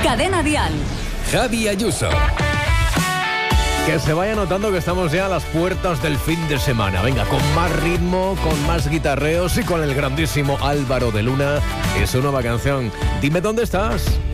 Cadena Dial. Javi Ayuso. Que se vaya notando que estamos ya a las puertas del fin de semana. Venga, con más ritmo, con más guitarreos y con el grandísimo Álvaro de Luna y su nueva canción. Dime dónde estás.